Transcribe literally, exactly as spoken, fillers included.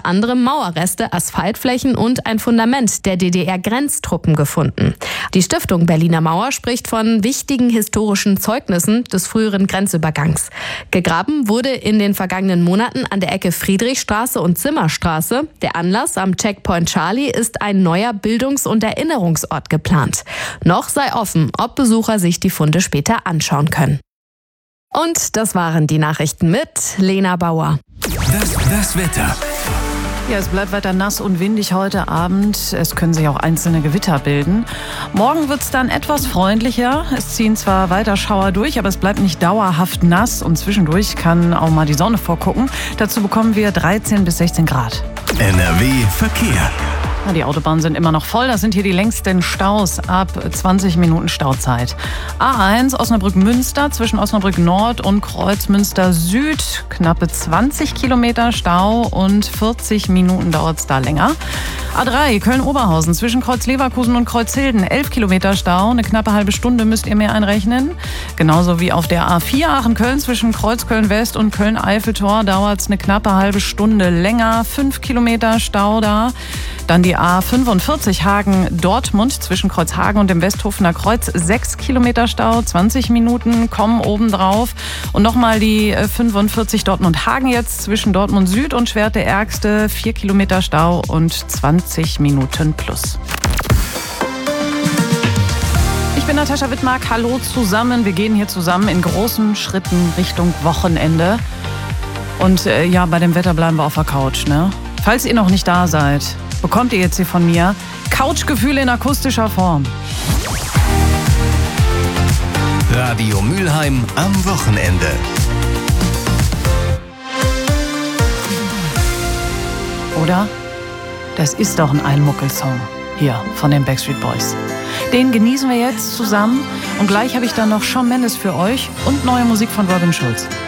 unter anderem Mauerreste, Asphaltflächen und ein Fundament der D D R-Grenztruppen gefunden. Die Stiftung Berliner Mauer spricht von wichtigen historischen Zeugnissen des früheren Grenzübergangs. Gegraben wurde in den vergangenen Monaten an der Ecke Friedrichstraße und Zimmerstraße. Der Anlass am Checkpoint Charlie ist ein neuer Bildungs- und Erinnerungsort geplant. Noch sei offen, ob Besucher sich die Funde später anschauen können. Und das waren die Nachrichten mit Lena Bauer. Das, das Wetter. Ja, es bleibt weiter nass und windig heute Abend. Es können sich auch einzelne Gewitter bilden. Morgen wird es dann etwas freundlicher. Es ziehen zwar weiter Schauer durch, aber es bleibt nicht dauerhaft nass. Und zwischendurch kann auch mal die Sonne vorgucken. Dazu bekommen wir dreizehn bis sechzehn Grad. N R W Verkehr. Ja, die Autobahnen sind immer noch voll. Das sind hier die längsten Staus ab zwanzig Minuten Stauzeit. A eins Osnabrück-Münster zwischen Osnabrück Nord und Kreuzmünster Süd. Knappe zwanzig Kilometer Stau und vierzig Minuten dauert es da länger. A drei Köln-Oberhausen zwischen Kreuz-Leverkusen und Kreuzhilden. elf Kilometer Stau. Eine knappe halbe Stunde müsst ihr mehr einrechnen. Genauso wie auf der A vier Aachen-Köln zwischen Kreuzköln-West und Köln-Eiffeltor dauert es eine knappe halbe Stunde länger. fünf Kilometer Stau da. Dann die A fünfundvierzig Hagen-Dortmund zwischen Kreuzhagen und dem Westhofener Kreuz. sechs Kilometer Stau, zwanzig Minuten kommen obendrauf. Und nochmal die fünfundvierzig Dortmund-Hagen jetzt zwischen Dortmund Süd und Schwerte-Ärgste. vier Kilometer Stau und zwanzig Minuten plus. Ich bin Natascha Wittmark. Hallo zusammen. Wir gehen hier zusammen in großen Schritten Richtung Wochenende. Und äh, ja, bei dem Wetter bleiben wir auf der Couch, ne? Falls ihr noch nicht da seid, bekommt ihr jetzt hier von mir Couchgefühle in akustischer Form. Radio Mülheim am Wochenende. Oder? Das ist doch ein Einmuckelsong hier von den Backstreet Boys. Den genießen wir jetzt zusammen und gleich habe ich dann noch Shawn Mendes für euch und neue Musik von Robin Schulz.